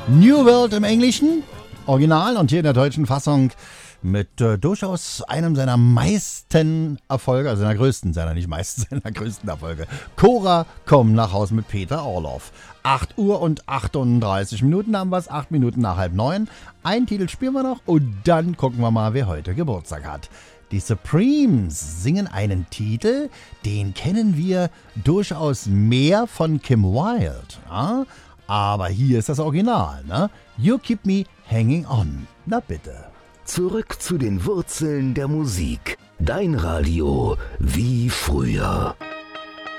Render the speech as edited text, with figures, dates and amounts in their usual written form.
New World im Englischen, Original, und hier in der deutschen Fassung mit durchaus einem seiner meisten Erfolge, also seiner größten, seiner größten Erfolge. Cora, komm nach Haus mit Peter Orloff. 8 Uhr und 38 Minuten haben wir es, 8 Minuten nach 8:30. Einen Titel spielen wir noch und dann gucken wir mal, wer heute Geburtstag hat. Die Supremes singen einen Titel, den kennen wir durchaus mehr von Kim Wilde. Ja? Aber hier ist das Original, ne? You Keep Me Hanging On. Na bitte. Zurück zu den Wurzeln der Musik. Dein Radio wie früher.